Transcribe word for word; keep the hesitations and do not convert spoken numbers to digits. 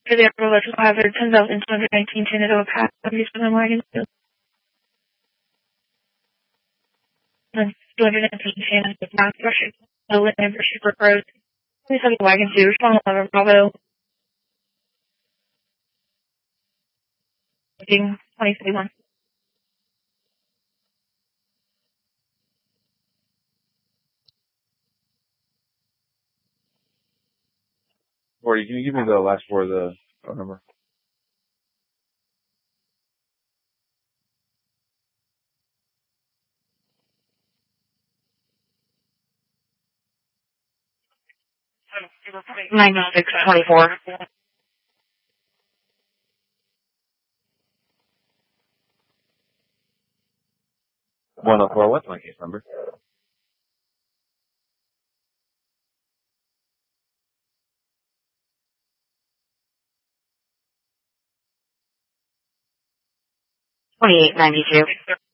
For the upper electrical hazard, ten thousand two hundred nineteen Shenandoah Path, seventy-seven Wagon Wheel. two hundred nineteen Shenandoah Path, Russian, Nolan, and Shepherd Road. twenty-seven Wagon two, Respond eleven Bravo. twenty thirty-one. Or you can give me the last four of the phone number. nine six twenty-four. one oh four, what's my case number? twenty-eight ninety-two.